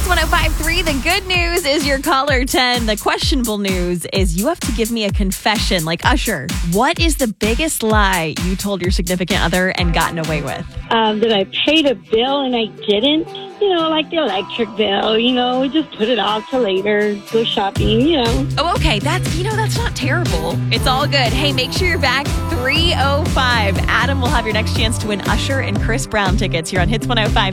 1053. The good news is your caller 10. The questionable news is you have to give me a confession. Like Usher, what is the biggest lie you told your significant other and gotten away with? That I paid a bill and I didn't. Like the electric bill, we just put it off till later, go shopping, Oh, okay. That's not terrible. It's all good. Hey, make sure you're back 3:05. Adam will have your next chance to win Usher and Chris Brown tickets here on Hits 105.